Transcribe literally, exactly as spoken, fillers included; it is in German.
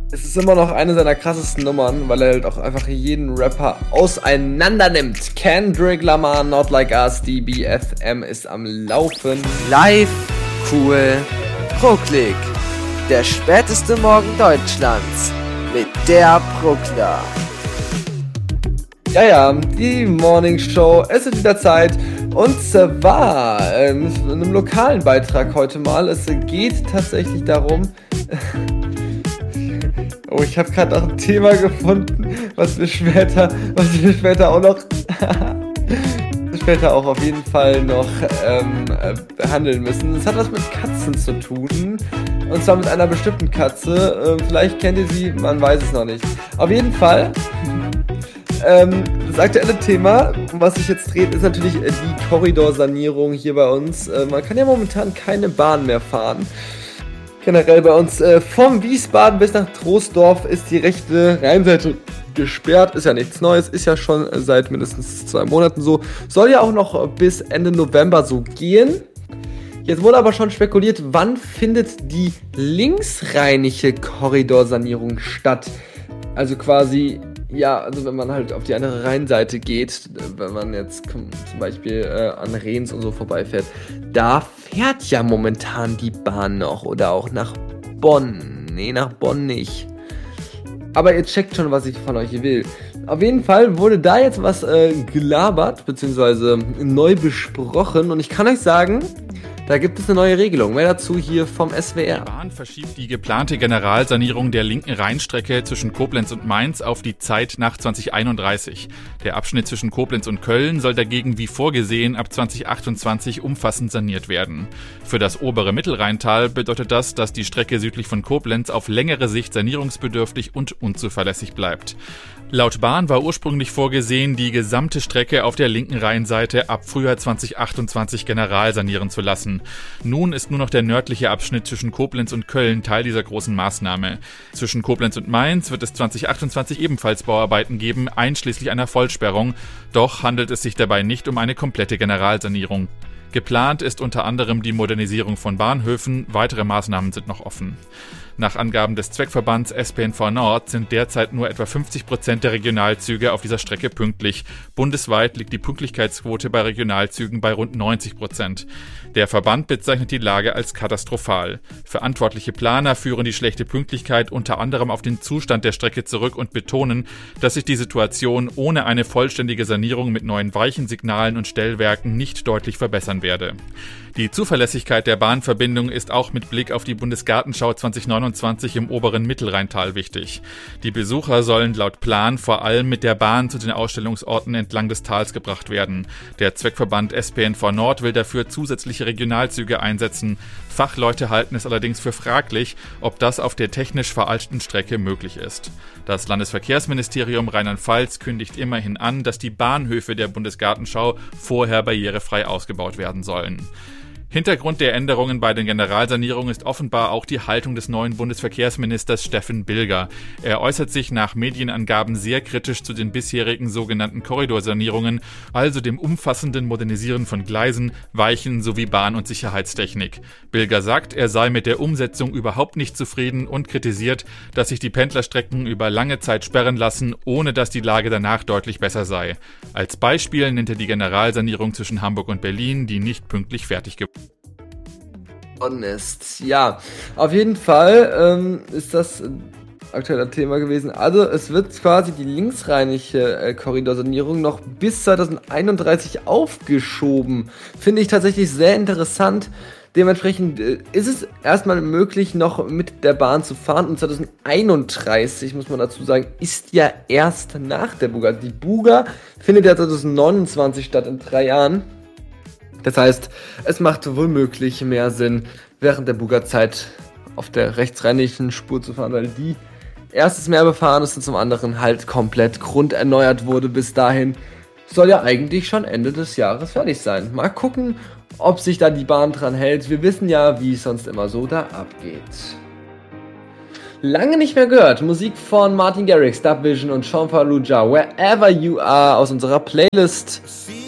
Es ist immer noch eine seiner krassesten Nummern, weil er halt auch einfach jeden Rapper auseinander nimmt. Kendrick Lamar, Not Like Us, D B F M ist am Laufen. Live, cool, Pro-Klick. Der späteste Morgen Deutschlands mit der Prokla. Ja, ja, die Morning Show. Es ist wieder Zeit. Und zwar ähm, in einem lokalen Beitrag heute mal. Es geht tatsächlich darum... Oh, ich habe gerade noch ein Thema gefunden, was wir später, was wir später auch noch, später auch auf jeden Fall noch ähm, äh, behandeln müssen. Es hat was mit Katzen zu tun, und zwar mit einer bestimmten Katze. Äh, vielleicht kennt ihr sie, man weiß es noch nicht. Auf jeden Fall, ähm, das aktuelle Thema, um was sich jetzt dreht, ist natürlich äh, die Korridorsanierung hier bei uns. Äh, man kann ja momentan keine Bahn mehr fahren. Generell bei uns äh, vom Wiesbaden bis nach Troisdorf ist die rechte Rheinseite gesperrt. Ist ja nichts Neues, ist ja schon seit mindestens zwei Monaten so. Soll ja auch noch bis Ende November so gehen. Jetzt wurde aber schon spekuliert, wann findet die linksrheinische Korridorsanierung statt? Also quasi, ja, also wenn man halt auf die andere Rheinseite geht, wenn man jetzt zum Beispiel äh, an Rehns und so vorbeifährt, da fährt ja momentan die Bahn noch, oder auch nach Bonn. Nee, nach Bonn nicht. Aber ihr checkt schon, was ich von euch will. Auf jeden Fall wurde da jetzt was äh, gelabert, beziehungsweise neu besprochen, und ich kann euch sagen, da gibt es eine neue Regelung. Mehr dazu hier vom S W R. Die Bahn verschiebt die geplante Generalsanierung der linken Rheinstrecke zwischen Koblenz und Mainz auf die Zeit nach zwanzig einunddreißig. Der Abschnitt zwischen Koblenz und Köln soll dagegen wie vorgesehen ab zwanzig achtundzwanzig umfassend saniert werden. Für das obere Mittelrheintal bedeutet das, dass die Strecke südlich von Koblenz auf längere Sicht sanierungsbedürftig und unzuverlässig bleibt. Laut Bahn war ursprünglich vorgesehen, die gesamte Strecke auf der linken Rheinseite ab Frühjahr zwanzig achtundzwanzig generalsanieren zu lassen. Nun ist nur noch der nördliche Abschnitt zwischen Koblenz und Köln Teil dieser großen Maßnahme. Zwischen Koblenz und Mainz wird es zwanzig achtundzwanzig ebenfalls Bauarbeiten geben, einschließlich einer Vollsperrung. Doch handelt es sich dabei nicht um eine komplette Generalsanierung. Geplant ist unter anderem die Modernisierung von Bahnhöfen, weitere Maßnahmen sind noch offen. Nach Angaben des Zweckverbands S P N V Nord sind derzeit nur etwa fünfzig Prozent der Regionalzüge auf dieser Strecke pünktlich. Bundesweit liegt die Pünktlichkeitsquote bei Regionalzügen bei rund neunzig Prozent. Der Verband bezeichnet die Lage als katastrophal. Verantwortliche Planer führen die schlechte Pünktlichkeit unter anderem auf den Zustand der Strecke zurück und betonen, dass sich die Situation ohne eine vollständige Sanierung mit neuen Weichensignalen und Stellwerken nicht deutlich verbessern werde. Die Zuverlässigkeit der Bahnverbindung ist auch mit Blick auf die Bundesgartenschau zwanzig neunundzwanzig im oberen Mittelrheintal wichtig. Die Besucher sollen laut Plan vor allem mit der Bahn zu den Ausstellungsorten entlang des Tals gebracht werden. Der Zweckverband S P N V Nord will dafür zusätzliche Regionalzüge einsetzen. Fachleute halten es allerdings für fraglich, ob das auf der technisch veralteten Strecke möglich ist. Das Landesverkehrsministerium Rheinland-Pfalz kündigt immerhin an, dass die Bahnhöfe der Bundesgartenschau vorher barrierefrei ausgebaut werden sollen. Hintergrund der Änderungen bei den Generalsanierungen ist offenbar auch die Haltung des neuen Bundesverkehrsministers Steffen Bilger. Er äußert sich nach Medienangaben sehr kritisch zu den bisherigen sogenannten Korridorsanierungen, also dem umfassenden Modernisieren von Gleisen, Weichen sowie Bahn- und Sicherheitstechnik. Bilger sagt, er sei mit der Umsetzung überhaupt nicht zufrieden und kritisiert, dass sich die Pendlerstrecken über lange Zeit sperren lassen, ohne dass die Lage danach deutlich besser sei. Als Beispiel nennt er die Generalsanierung zwischen Hamburg und Berlin, die nicht pünktlich fertig geworden ist. Ja, auf jeden Fall ähm, ist das ein aktueller Thema gewesen. Also es wird quasi die linksrheinische äh, Korridorsanierung noch bis zwanzig einunddreißig aufgeschoben. Finde ich tatsächlich sehr interessant. Dementsprechend äh, ist es erstmal möglich, noch mit der Bahn zu fahren. Und zwanzig einunddreißig, muss man dazu sagen, ist ja erst nach der Buga. Die Buga findet ja zwanzig neunundzwanzig statt, in drei Jahren. Das heißt, es macht womöglich mehr Sinn, während der Buga-Zeit auf der rechtsrheinischen Spur zu fahren, weil die erstens mehr befahren ist und zum anderen halt komplett grunderneuert wurde bis dahin. Soll ja eigentlich schon Ende des Jahres fertig sein. Mal gucken, ob sich da die Bahn dran hält. Wir wissen ja, wie es sonst immer so da abgeht. Lange nicht mehr gehört. Musik von Martin Garrix, Dubvision und Sean Fallujah, Wherever You Are aus unserer Playlist.